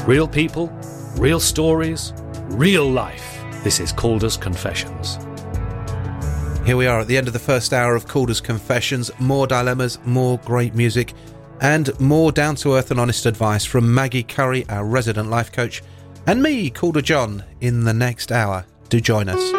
Real people, real stories, real life. This is Calder's Confessions. Here we are at the end of the first hour of Calder's Confessions. More dilemmas, more great music, and more down-to-earth and honest advice from Maggie Curry, our resident life coach, and me, Calder John, in the next hour. Do join us.